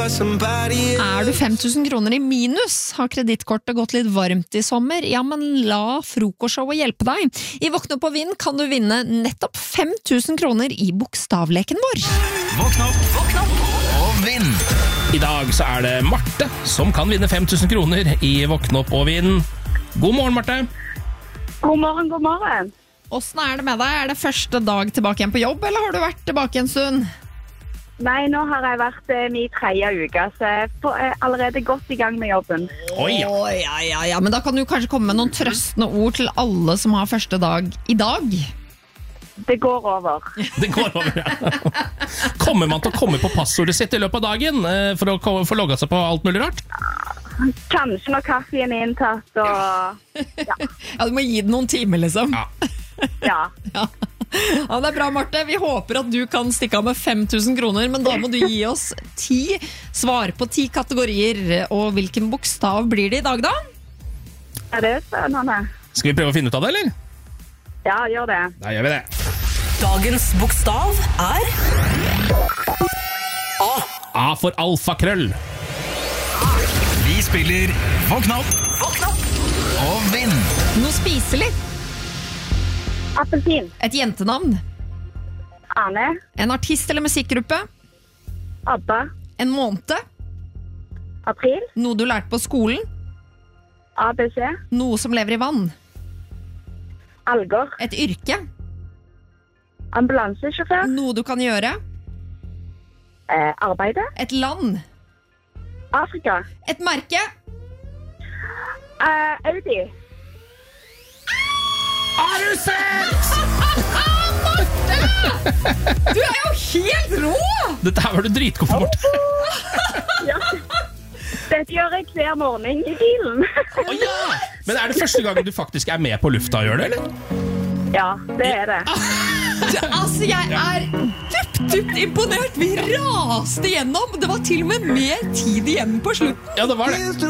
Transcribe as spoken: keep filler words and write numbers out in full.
Er du fem tusen kroner i minus? Har kredittkortet gått litt varmt i sommer? Ja, men la frokostshowet hjelpe deg. I Våkne opp og vinn kan du vinne nettopp fem tusen kroner i bokstavleken vår. Våkne opp, våkne opp og vinn! I dag så er det Marte som kan vinne fem tusen kroner i Våkne opp og vinn. God morgen, Marte. God morgen, god morgen. Hvordan er det med deg? Er det første dag tilbake igjen på jobb, eller har du vært tilbake en stund? Nei, nå har jeg vært eh, min tredje uke, så jeg får eh, allerede godt i gang med jobben. Oi, ja. Å, ja, ja, ja. Men da kan du kanskje komme med noen trøstende ord til alle som har første dag i dag. Det går over. Det går over, ja. Kommer man til å komme på passordet sitt i løpet av dagen eh, for å ko- få logget seg på alt mulig rart? Kanskje når kaffen er inntatt, og Ja, du må gi den noen timer, liksom. Ja. ja. Ja. Ja, det er bra, Marte. Vi håper at du kan stikke av med fem tusen kroner, men da må du gi oss ti svar på ti kategorier. Og hvilken bokstav blir det i dag, da? Er det spennende? Skal vi prøve å finne ut av det, eller? Ja, gjør det. Da gjør vi det. Dagens bokstav er A. A for alfakrøll. Vi spiller Våkne opp, våkne opp og vinn! Noe spiselig. Appelsin. Et jentenavn. Ane. En artist eller musikkgruppe. Abba. En måned. April. Noe du lærte på skolen. A B C. Noe som lever i vann. Alger. Et yrke. Ambulansesjåfør. Noe du kan gjøre. Eh, arbeide. Et land. Afrika. Et merke. Eh, Audi. Har du sett? Du er jo helt rå! Dette her var du dritgod for, Marte. Ja. Dette gjør jeg hver morgen i bilen. Å, ja. Men er det første gangen du faktisk er med på lufta og gjør det, eller? Ja, det er det. Du, altså, jeg er dypt, dypt imponert. Vi raste gjennom. Det var til og med mer tid igjen på slutten. Ja, det var det.